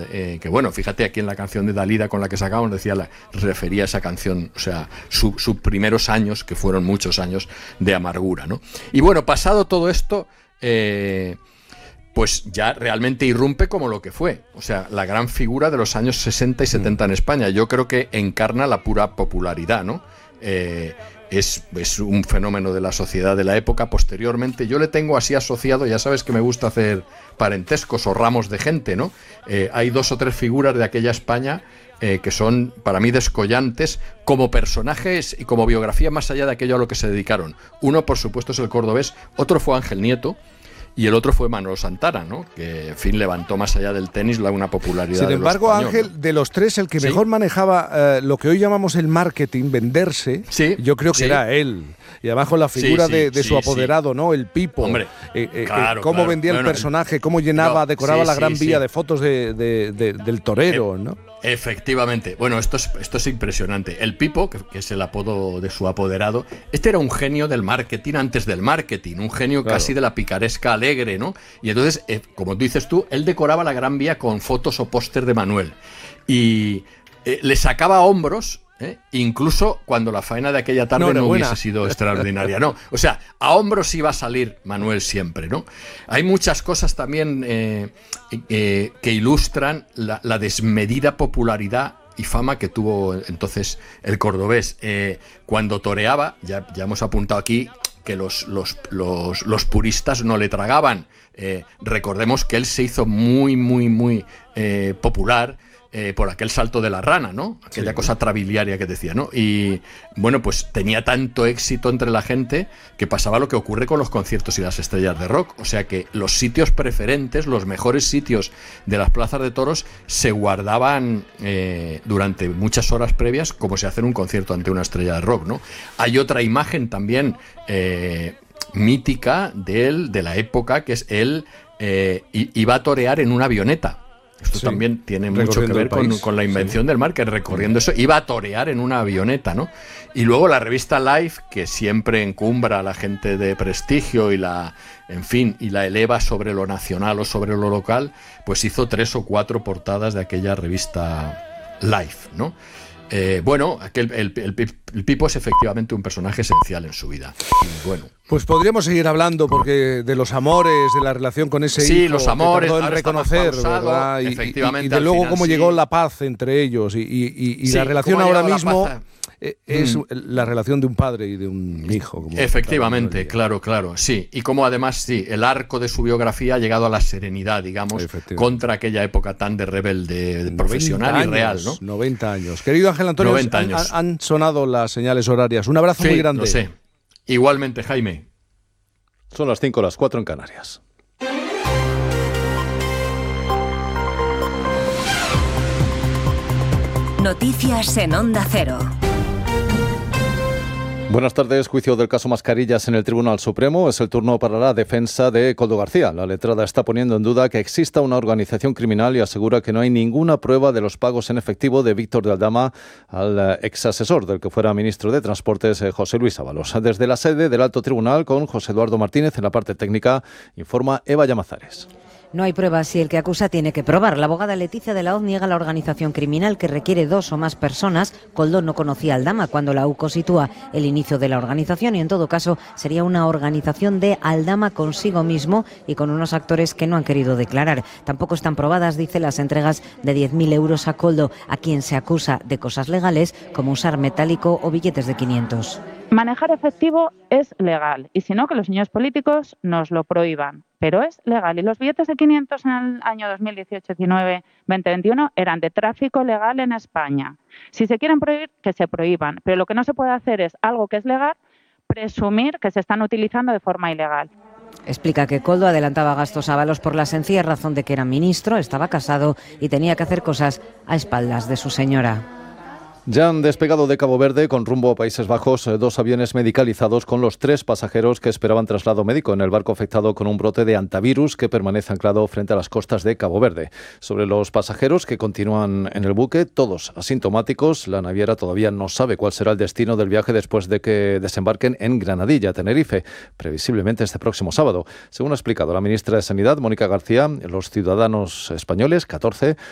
que bueno, fíjate, aquí en la canción de Dalida con la que sacamos refería a esa canción, o sea, sus primeros años, que fueron muchos años de amargura, ¿no? Y bueno, pasado todo esto, pues ya realmente irrumpe como lo que fue, o sea, la gran figura de los años 60 y 70 en España. Yo creo que encarna la pura popularidad, ¿no? Es un fenómeno de la sociedad de la época. Posteriormente yo le tengo así asociado, ya sabes que me gusta hacer parentescos o ramos de gente, ¿no? Hay 2 o 3 figuras de aquella España que son para mí descollantes como personajes y como biografía, más allá de aquello a lo que se dedicaron. Uno, por supuesto, es el cordobés, otro fue Ángel Nieto, y el otro fue Manolo Santana, ¿no? Que, en fin, levantó más allá del tenis una popularidad. Sin embargo, Ángel, de los 3, el que mejor manejaba lo que hoy llamamos el marketing, venderse, yo creo que era él. Y además con la figura de su apoderado, ¿no? El Pipo. Hombre, cómo vendía el personaje, cómo llenaba, decoraba la Gran Vía de fotos del torero, ¿no? Efectivamente. Bueno, esto es impresionante. El Pipo, que es el apodo de su apoderado, este era un genio del marketing antes del marketing, un genio casi de la picaresca alegre, ¿no? Y entonces, como dices tú, él decoraba la Gran Vía con fotos o póster de Manuel. Y le sacaba hombros, incluso cuando la faena de aquella tarde no hubiese sido extraordinaria, no. O sea, a hombros iba a salir Manuel siempre, ¿no? Hay muchas cosas también que ilustran la desmedida popularidad y fama que tuvo entonces el cordobés. Cuando toreaba, ya hemos apuntado aquí que los puristas no le tragaban. Recordemos que él se hizo muy popular por aquel salto de la rana, ¿no? Aquella cosa trabiliaria que decía, ¿no? Y bueno, pues tenía tanto éxito entre la gente que pasaba lo que ocurre con los conciertos y las estrellas de rock. O sea que los sitios preferentes, los mejores sitios de las plazas de toros, se guardaban durante muchas horas previas, como se hace en un concierto ante una estrella de rock, ¿no? Hay otra imagen también mítica de él, de la época, que es él iba a torear en una avioneta. Esto también tiene mucho que ver con la invención del marketing, recorriendo eso. Iba a torear en una avioneta, ¿no? Y luego la revista Life, que siempre encumbra a la gente de prestigio y la eleva sobre lo nacional o sobre lo local, pues hizo 3 o 4 portadas de aquella revista Life, ¿no? Bueno, el Pipo es efectivamente un personaje esencial en su vida. Y bueno, pues podríamos seguir hablando porque de los amores, de la relación con ese hijo, los amores, que tardó en reconocer, ¿verdad? Y de luego cómo llegó la paz entre ellos y la relación ahora mismo es la relación de un padre y de un hijo. Como efectivamente, claro, sí. Y como además, el arco de su biografía ha llegado a la serenidad, digamos, contra aquella época tan de rebelde, profesional y real, ¿no? 90 años. Querido Ángel Antonio, 90 años. Han sonado las señales horarias. Un abrazo muy grande. Lo sé. Igualmente, Jaime. Son las 5, las 4 en Canarias. Noticias en Onda Cero. Buenas tardes. Juicio del caso Mascarillas en el Tribunal Supremo. Es el turno para la defensa de Koldo García. La letrada está poniendo en duda que exista una organización criminal y asegura que no hay ninguna prueba de los pagos en efectivo de Víctor de Aldama al exasesor del que fuera ministro de Transportes, José Luis Ábalos. Desde la sede del Alto Tribunal, con José Eduardo Martínez en la parte técnica, informa Eva Llamazares. No hay pruebas y el que acusa tiene que probar. La abogada Leticia de la Hoz niega la organización criminal que requiere 2 o más personas. Koldo no conocía a Aldama cuando la UCO sitúa el inicio de la organización y en todo caso sería una organización de Aldama consigo mismo y con unos actores que no han querido declarar. Tampoco están probadas, dice, las entregas de 10.000 euros a Koldo, a quien se acusa de cosas legales como usar metálico o billetes de 500. Manejar efectivo es legal y si no, que los señores políticos nos lo prohíban, pero es legal. Y los billetes de 500 en el año 2018, 19, 2021 eran de tráfico legal en España. Si se quieren prohibir, que se prohíban, pero lo que no se puede hacer es algo que es legal, presumir que se están utilizando de forma ilegal. Explica que Koldo adelantaba gastos a Ábalos por la sencilla razón de que era ministro, estaba casado y tenía que hacer cosas a espaldas de su señora. Ya han despegado de Cabo Verde con rumbo a Países Bajos 2 aviones medicalizados con los 3 pasajeros que esperaban traslado médico en el barco afectado con un brote de hantavirus que permanece anclado frente a las costas de Cabo Verde. Sobre los pasajeros que continúan en el buque, todos asintomáticos, la naviera todavía no sabe cuál será el destino del viaje después de que desembarquen en Granadilla, Tenerife, previsiblemente este próximo sábado. Según ha explicado la ministra de Sanidad, Mónica García, los ciudadanos españoles, 14,